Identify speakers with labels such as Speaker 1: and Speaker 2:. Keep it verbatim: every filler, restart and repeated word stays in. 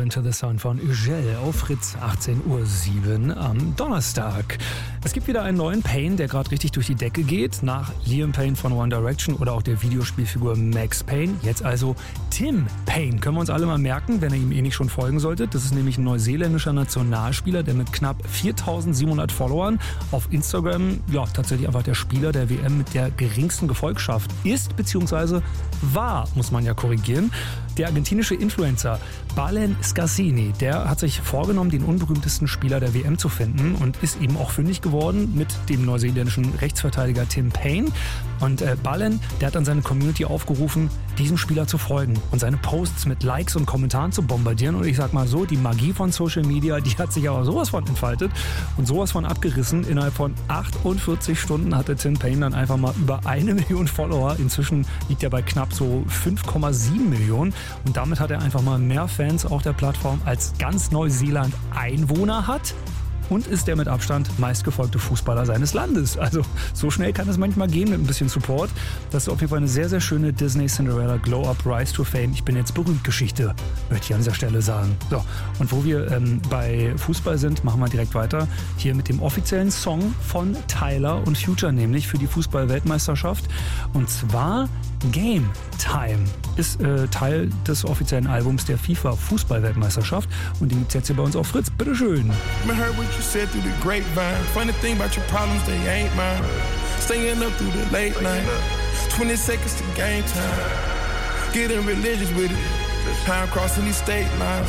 Speaker 1: Under the Sun von Ugel auf Fritz, achtzehn Uhr sieben am Donnerstag. Es gibt wieder einen neuen Payne, der gerade richtig durch die Decke geht. Nach Liam Payne von One Direction oder auch der Videospielfigur Max Payne. Jetzt also Tim Payne. Können wir uns alle mal merken, wenn ihr ihm eh nicht schon folgen solltet. Das ist nämlich ein neuseeländischer Nationalspieler, der mit knapp viertausendsiebenhundert Followern auf Instagram ja tatsächlich einfach der Spieler der W M mit der geringsten Gefolgschaft ist, beziehungsweise war, muss man ja korrigieren. Der argentinische Influencer Balen Scarsini, der hat sich vorgenommen, den unberühmtesten Spieler der W M zu finden und ist eben auch fündig geworden mit dem neuseeländischen Rechtsverteidiger Tim Payne. Und äh, Balen, der hat an seine Community aufgerufen, diesem Spieler zu folgen und seine Posts mit Likes und Kommentaren zu bombardieren. Und ich sag mal so, die Magie von Social Media, die hat sich aber sowas von entfaltet und sowas von abgerissen. Innerhalb von achtundvierzig Stunden hatte Tim Payne dann einfach mal über eine Million Follower. Inzwischen liegt er bei knapp so fünf Komma sieben Millionen. Und damit hat er einfach mal mehr Fans auf der Plattform als ganz Neuseeland Einwohner hat. Und ist der mit Abstand meistgefolgte Fußballer seines Landes. Also so schnell kann es manchmal gehen mit ein bisschen Support. Das ist auf jeden Fall eine sehr, sehr schöne Disney Cinderella Glow Up Rise to Fame. Ich bin jetzt berühmt Geschichte, möchte ich an dieser Stelle sagen. So, und wo wir ähm, bei Fußball sind, machen wir direkt weiter. Hier mit dem offiziellen Song von Tyler und Future, nämlich für die Fußball-Weltmeisterschaft. Und zwar Game Time ist äh, Teil des offiziellen Albums der FIFA-Fußball-Weltmeisterschaft. Und den gibt es jetzt hier bei uns auf Fritz. Bitteschön.
Speaker 2: You said through the grapevine. Funny thing about your problems, they ain't mine. Staying up through the late night. twenty seconds to game time. Getting religious with it. How I'm crossing these state lines.